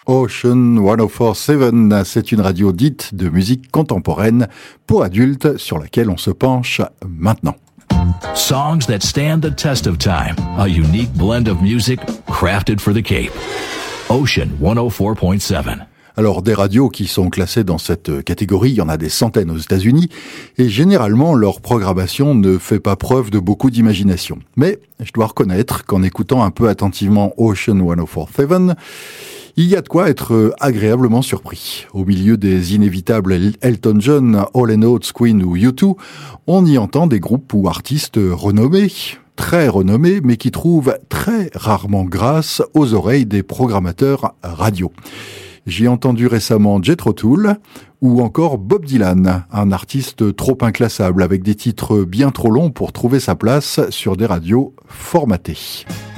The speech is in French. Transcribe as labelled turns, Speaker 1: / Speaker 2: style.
Speaker 1: Ocean 104.7, c'est une radio dite de musique contemporaine pour adultes sur laquelle on se penche maintenant.
Speaker 2: Songs that stand the test of time. A unique blend of music crafted for the Cape. Ocean 104.7.
Speaker 1: Alors, des radios qui sont classées dans cette catégorie, il y en a des centaines aux États-Unis, et généralement, leur programmation ne fait pas preuve de beaucoup d'imagination. Mais je dois reconnaître qu'en écoutant un peu attentivement Ocean 104.7, il y a de quoi être agréablement surpris. Au milieu des inévitables Elton John, Hall & Oates, Queen ou U2, on y entend des groupes ou artistes renommés, très renommés, mais qui trouvent très rarement grâce aux oreilles des programmateurs radio. J'ai entendu récemment Jethro Tull ou encore Bob Dylan, un artiste trop inclassable avec des titres bien trop longs pour trouver sa place sur des radios formatées.